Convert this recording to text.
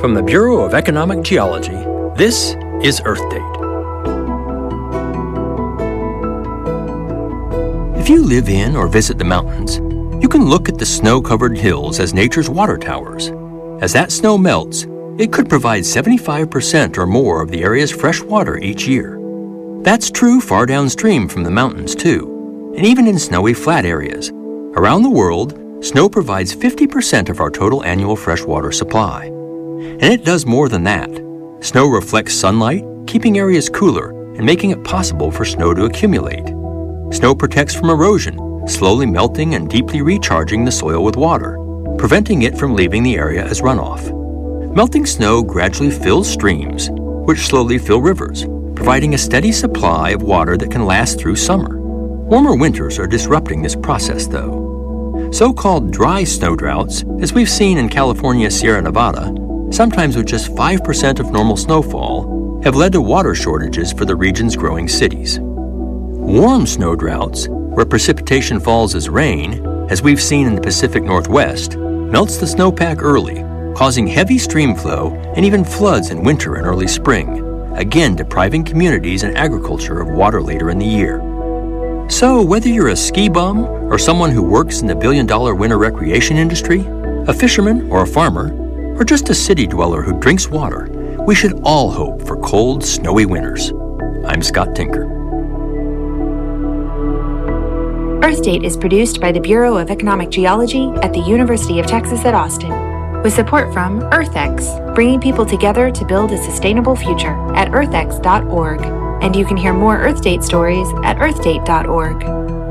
From the Bureau of Economic Geology, this is Earth Date. If you live in or visit the mountains, you can look at the snow-covered hills as nature's water towers. As that snow melts, it could provide 75% or more of the area's fresh water each year. That's true far downstream from the mountains, too, and even in snowy flat areas. Around the world, snow provides 50% of our total annual freshwater supply. And it does more than that. Snow reflects sunlight, keeping areas cooler and making it possible for snow to accumulate. Snow protects from erosion, slowly melting and deeply recharging the soil with water, preventing it from leaving the area as runoff. Melting snow gradually fills streams, which slowly fill rivers, providing a steady supply of water that can last through summer. Warmer winters are disrupting this process, though. So-called dry snow droughts, as we've seen in California's Sierra Nevada, sometimes with just 5% of normal snowfall, have led to water shortages for the region's growing cities. Warm snow droughts, where precipitation falls as rain, as we've seen in the Pacific Northwest, melts the snowpack early, causing heavy stream flow and even floods in winter and early spring, again depriving communities and agriculture of water later in the year. So whether you're a ski bum or someone who works in the billion-dollar winter recreation industry, a fisherman or a farmer, or just a city dweller who drinks water, we should all hope for cold, snowy winters. I'm Scott Tinker. Earth Date is produced by the Bureau of Economic Geology at the University of Texas at Austin, with support from EarthX, bringing people together to build a sustainable future at earthx.org. And you can hear more Earth Date stories at earthdate.org.